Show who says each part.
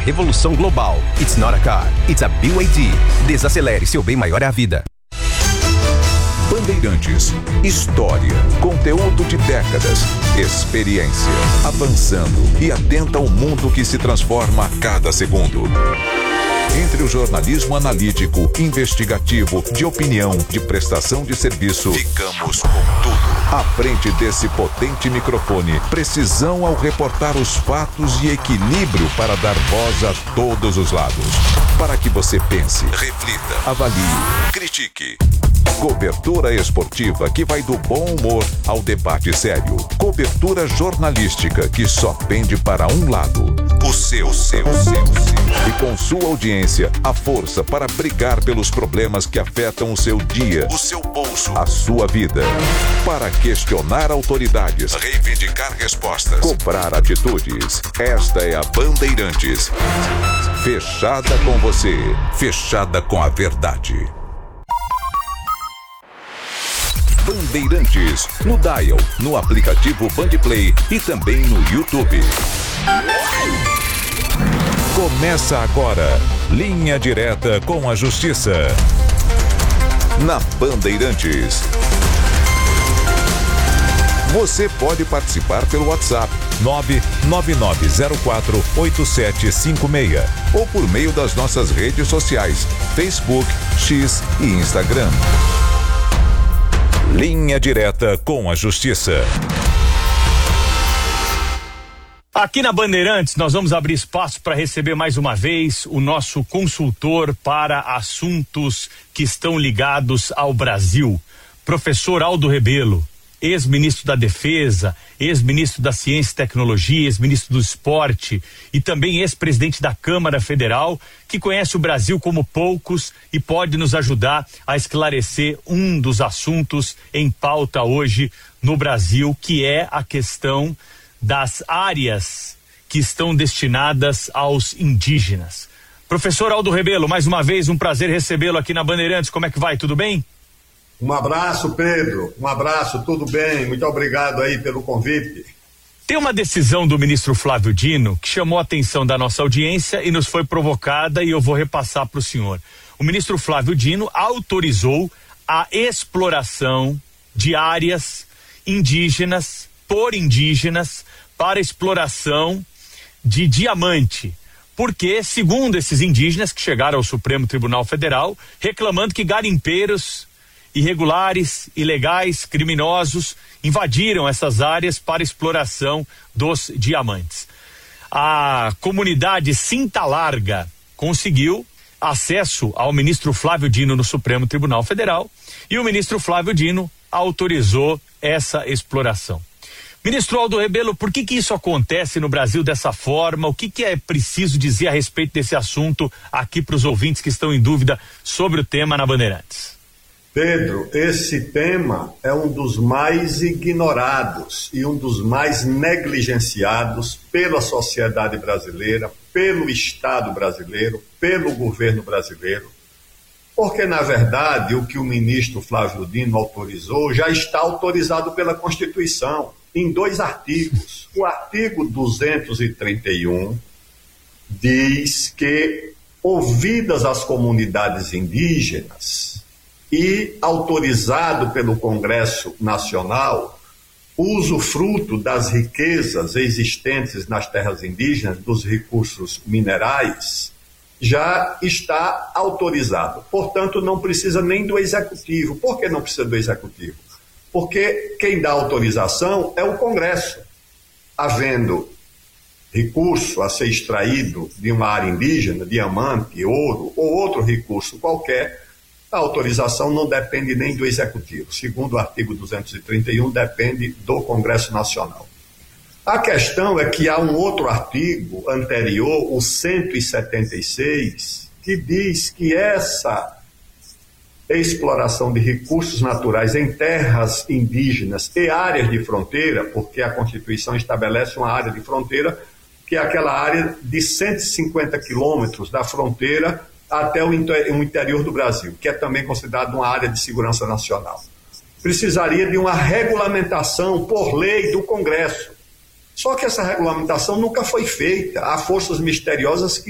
Speaker 1: revolução global. It's not a car, it's a BYD. Desacelere, seu bem maior é a vida.
Speaker 2: Bandeirantes, história, conteúdo de décadas, experiência, avançando e atenta ao mundo que se transforma a cada segundo. Entre o jornalismo analítico, investigativo, de opinião, de prestação de serviço, ficamos com tudo. À frente desse potente microfone, precisão ao reportar os fatos e equilíbrio para dar voz a todos os lados. Para que você pense, reflita, avalie, critique. Cobertura esportiva que vai do bom humor ao debate sério. Cobertura jornalística que só pende para um lado. O seu. E com sua audiência, a força para brigar pelos problemas que afetam o seu dia, o seu bolso, a sua vida. Para questionar autoridades, reivindicar respostas, cobrar atitudes. Esta é a Bandeirantes. Fechada com você, fechada com a verdade. Bandeirantes, no Dial, no aplicativo Bandplay e também no YouTube. Começa agora, Linha Direta com a Justiça. Na Bandeirantes. Você pode participar pelo WhatsApp 999048756 ou por meio das nossas redes sociais, Facebook, X e Instagram. Linha Direta com a Justiça.
Speaker 3: Aqui na Bandeirantes, nós vamos abrir espaço para receber mais uma vez o nosso consultor para assuntos que estão ligados ao Brasil, professor Aldo Rebelo, ex-ministro da Defesa, ex-ministro da Ciência e Tecnologia, ex-ministro do Esporte e também ex-presidente da Câmara Federal, que conhece o Brasil como poucos e pode nos ajudar a esclarecer um dos assuntos em pauta hoje no Brasil, que é a questão das áreas que estão destinadas aos indígenas. Professor Aldo Rebelo, mais uma vez um prazer recebê-lo aqui na Bandeirantes. Como é que vai? Tudo bem?
Speaker 4: Um abraço, Pedro. Um abraço, tudo bem? Muito obrigado aí pelo convite.
Speaker 3: Tem uma decisão do ministro Flávio Dino que chamou a atenção da nossa audiência e nos foi provocada e eu vou repassar para o senhor. O ministro Flávio Dino autorizou a exploração de áreas indígenas por indígenas para exploração de diamante. Porque, segundo esses indígenas que chegaram ao Supremo Tribunal Federal, reclamando que garimpeiros irregulares, ilegais, criminosos invadiram essas áreas para exploração dos diamantes. A comunidade Cinta Larga conseguiu acesso ao ministro Flávio Dino no Supremo Tribunal Federal e o ministro Flávio Dino autorizou essa exploração. Ministro Aldo Rebelo, por que isso acontece no Brasil dessa forma? O que é preciso dizer a respeito desse assunto aqui para os ouvintes que estão em dúvida sobre o tema na Bandeirantes?
Speaker 4: Pedro, esse tema é um dos mais ignorados e um dos mais negligenciados pela sociedade brasileira, pelo Estado brasileiro, pelo governo brasileiro, porque, na verdade, o que o ministro Flávio Dino autorizou já está autorizado pela Constituição, em 2 artigos. O artigo 231 diz que, ouvidas as comunidades indígenas e autorizado pelo Congresso Nacional, usufruto das riquezas existentes nas terras indígenas, dos recursos minerais, já está autorizado. Portanto, não precisa nem do Executivo. Por que não precisa do Executivo? Porque quem dá autorização é o Congresso. Havendo recurso a ser extraído de uma área indígena, diamante, ouro ou outro recurso qualquer, a autorização não depende nem do Executivo. Segundo o artigo 231, depende do Congresso Nacional. A questão é que há um outro artigo anterior, o 176, que diz que essa exploração de recursos naturais em terras indígenas e áreas de fronteira, porque a Constituição estabelece uma área de fronteira, que é aquela área de 150 quilômetros da fronteira até o interior do Brasil, que é também considerado uma área de segurança nacional. Precisaria de uma regulamentação por lei do Congresso. Só que essa regulamentação nunca foi feita. Há forças misteriosas que